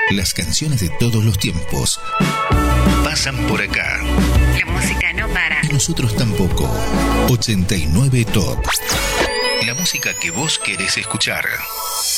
Las canciones de todos los tiempos pasan por acá. La música no para. Y nosotros tampoco. 89 Top. La música que vos querés escuchar.